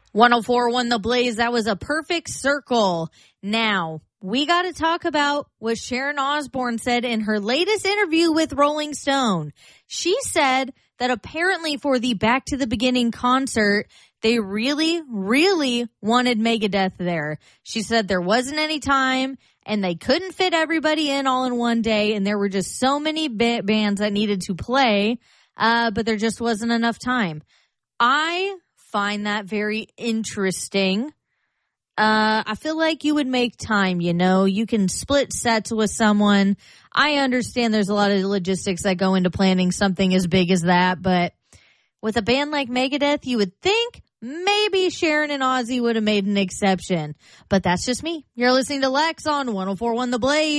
104.1 The Blaze. That was a perfect circle. Now, we got to talk about what Sharon Osbourne said in her latest interview with Rolling Stone. She said that apparently for the Back to the Beginning concert, they really, really wanted Megadeth there. She said there wasn't any time and they couldn't fit everybody in all in one day, and there were just so many bands that needed to play, but there just wasn't enough time. I find that very interesting. I feel like you would make time, you know. You can split sets with someone. I understand there's a lot of logistics that go into planning something as big as that, but with a band like Megadeth, you would think maybe Sharon and Ozzy would have made an exception. But that's just me. You're listening to Lex on 104.1 The Blaze.